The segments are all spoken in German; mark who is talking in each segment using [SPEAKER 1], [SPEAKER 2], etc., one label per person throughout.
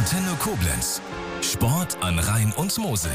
[SPEAKER 1] Antenne Koblenz. Sport an Rhein und Mosel.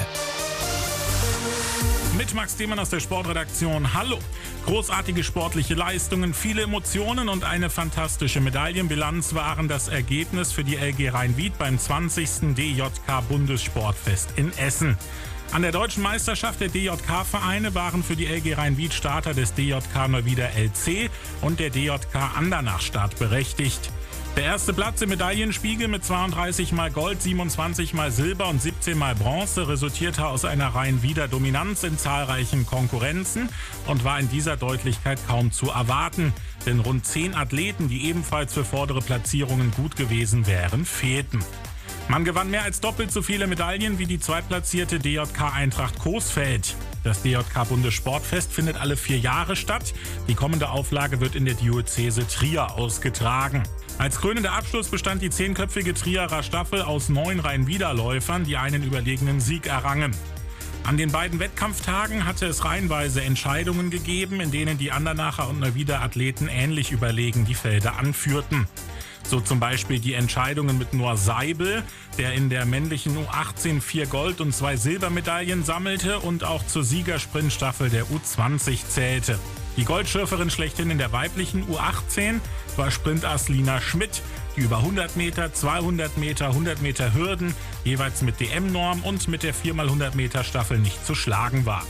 [SPEAKER 2] Mit Max Demann aus der Sportredaktion. Hallo! Großartige sportliche Leistungen, viele Emotionen und eine fantastische Medaillenbilanz waren das Ergebnis für die LG Rhein-Wied beim 20. DJK-Bundessportfest in Essen. An der deutschen Meisterschaft der DJK-Vereine waren für die LG Rhein-Wied Starter des DJK Neuwieder LC und der DJK Andernach startberechtigt. Der erste Platz im Medaillenspiegel mit 32 mal Gold, 27 mal Silber und 17 mal Bronze resultierte aus einer Rhein-Wieder Dominanz in zahlreichen Konkurrenzen und war in dieser Deutlichkeit kaum zu erwarten. Denn rund 10 Athleten, die ebenfalls für vordere Platzierungen gut gewesen wären, fehlten. Man gewann mehr als doppelt so viele Medaillen wie die zweitplatzierte DJK Eintracht Coesfeld. Das DJK-Bundessportfest findet alle 4 Jahre statt. Die kommende Auflage wird in der Diözese Trier ausgetragen. Als krönender Abschluss bestand die 10-köpfige Trierer Staffel aus 9 Rhein-Wieder-Läufern, die einen überlegenen Sieg errangen. An den beiden Wettkampftagen hatte es reihenweise Entscheidungen gegeben, in denen die Andernacher und Neuwieder Athleten ähnlich überlegen die Felder anführten. So zum Beispiel die Entscheidungen mit Noah Seibel, der in der männlichen U18 4 Gold- und 2 Silbermedaillen sammelte und auch zur Siegersprintstaffel der U20 zählte. Die Goldschürferin schlechthin in der weiblichen U18 war Sprintass Lina Schmidt, die über 100 Meter, 200 Meter, 100 Meter Hürden jeweils mit DM-Norm und mit der 4x100 Meter Staffel nicht zu schlagen war.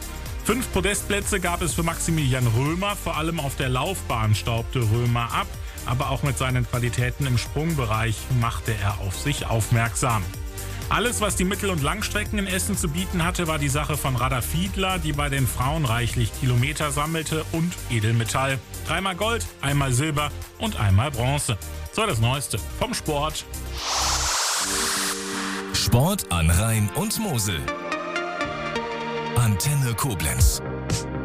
[SPEAKER 2] 5 Podestplätze gab es für Maximilian Römer, vor allem auf der Laufbahn staubte Römer ab, aber auch mit seinen Qualitäten im Sprungbereich machte er auf sich aufmerksam. Alles, was die Mittel- und Langstrecken in Essen zu bieten hatte, war die Sache von Radha Fiedler, die bei den Frauen reichlich Kilometer sammelte und Edelmetall. 3-mal Gold, 1-mal Silber und 1-mal Bronze. So das Neueste vom Sport.
[SPEAKER 1] Sport an Rhein und Mosel. Antenne Koblenz.